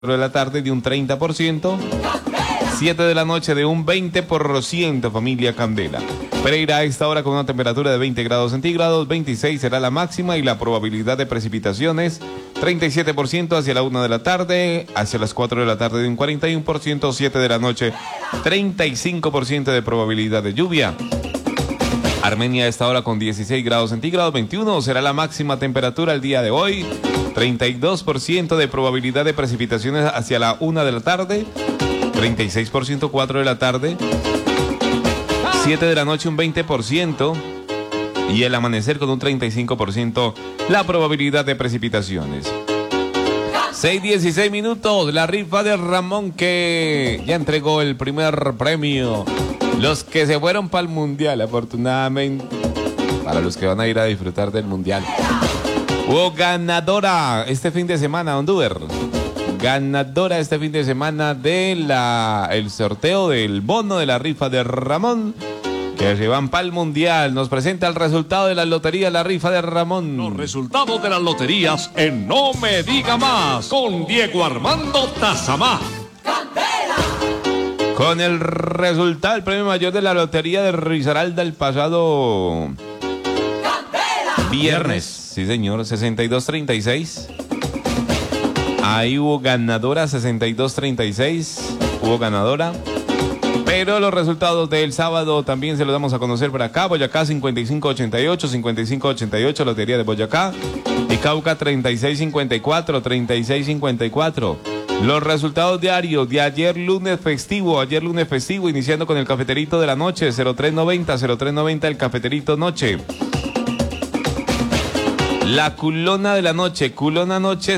de la tarde de un 30%, 7 de la noche de un 20%, familia Candela. Pereira a esta hora con una temperatura de 20 grados centígrados, 26 será la máxima y la probabilidad de precipitaciones 37% hacia la 1 de la tarde, hacia las 4 de la tarde de un 41%, 7 de la noche 35% de probabilidad de lluvia. Armenia a esta hora con 16 grados centígrados, 21 será la máxima temperatura el día de hoy, 32% de probabilidad de precipitaciones hacia la 1 de la tarde, 36% 4 de la tarde, 7 de la noche un 20% y el amanecer con un 35% la probabilidad de precipitaciones. 6:16 minutos, la rifa de Ramón que ya entregó el primer premio. Los que se fueron para el Mundial, afortunadamente, para los que van a ir a disfrutar del Mundial. Hubo ganadora este fin de semana, Honduber. Ganadora este fin de semana de el sorteo del bono de la rifa de Ramón, que se van para el Mundial. Nos presenta el resultado de la lotería, la rifa de Ramón. Los resultados de las loterías en No Me Diga Más, con Diego Armando Tazamá. Con el resultado, el premio mayor de la lotería de Risaralda el pasado viernes. Sí, señor, 6236. Ahí hubo ganadora, 6236. Hubo ganadora. Pero los resultados del sábado también se los damos a conocer por acá. Boyacá 5588, 5588, Lotería de Boyacá. Y Cauca 3654, 3654. Los resultados diarios de ayer lunes festivo, iniciando con el cafeterito de la noche, 0390 el cafeterito noche. La culona de la noche, culona noche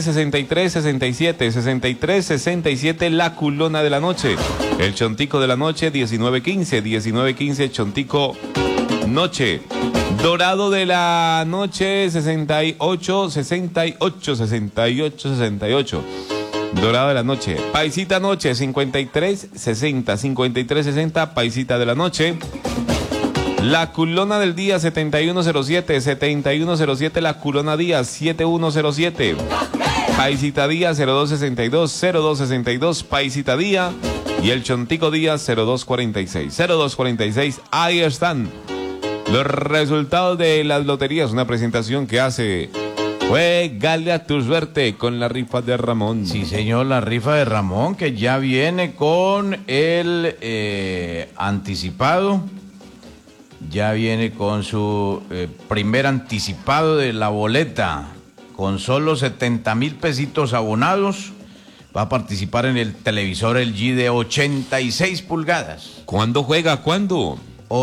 6367, la culona de la noche. El chontico de la noche 1915 chontico noche. Dorado de la noche 68. Dorado de la noche. Paisita noche 5360, paisita de la noche. La culona del día 7107, la culona día 7107. Paisita día 0262, paisita día. Y el chontico día 0246. Ahí están los resultados de las loterías. Una presentación que hace Juégale a tu suerte con la rifa de Ramón. Sí, señor, la rifa de Ramón que ya viene con el anticipado. Ya viene con su primer anticipado de la boleta. Con solo 70,000 pesitos abonados, va a participar en el televisor LG de 86 pulgadas. ¿Cuándo juega? ¿Cuándo?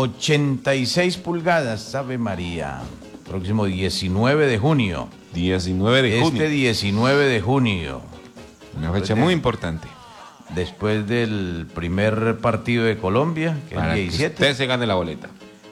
86 pulgadas, Ave María. Próximo 19 de junio. 19 de junio. Este 19 de junio. Una fecha muy importante. Después del primer partido de Colombia, que para es el 17. Que usted se gane la boleta.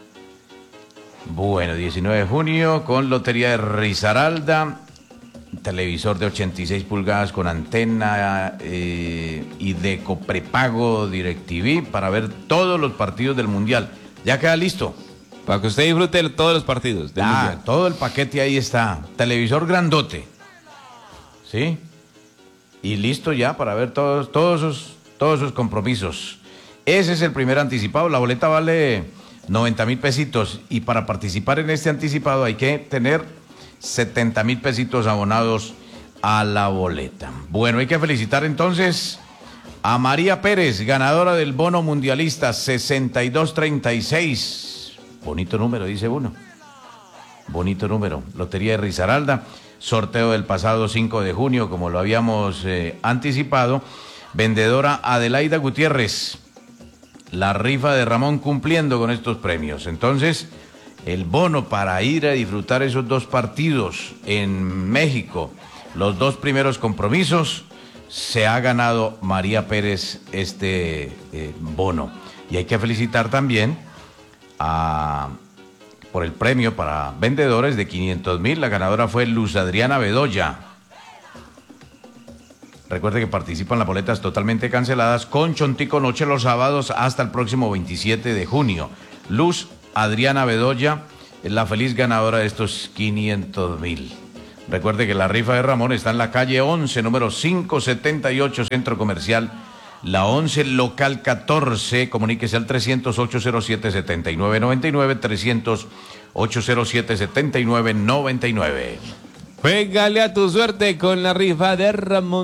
Bueno, 19 de junio con Lotería de Risaralda. Televisor de 86 pulgadas con antena y de coprepago DirecTV para ver todos los partidos del Mundial. Ya queda listo. Para que usted disfrute de todos los partidos del Mundial. Todo el paquete ahí está. Televisor grandote. ¿Sí? Y listo ya para ver todos sus compromisos. Ese es el primer anticipado. La boleta vale 90,000 pesitos. Y para participar en este anticipado hay que tener 70,000 pesitos abonados a la boleta. Bueno, hay que felicitar entonces a María Pérez, ganadora del bono mundialista 6236. Bonito número, dice uno. Bonito número. Lotería de Risaralda. Sorteo del pasado 5 de junio, como lo habíamos anticipado. Vendedora Adelaida Gutiérrez. La rifa de Ramón cumpliendo con estos premios. Entonces, el bono para ir a disfrutar esos dos partidos en México, los dos primeros compromisos, se ha ganado María Pérez este bono. Y hay que felicitar también por el premio para vendedores de 500,000. La ganadora fue Luz Adriana Bedoya. Recuerde que participan las boletas totalmente canceladas con Chontico Noche los sábados hasta el próximo 27 de junio. Luz Adriana Bedoya es la feliz ganadora de estos 500,000. Recuerde que la rifa de Ramón está en la calle 11, número 578, Centro Comercial La 11, local 14. Comuníquese al 300-807-7999, 300-807-7999. Pégale a tu suerte con la rifa de Ramón.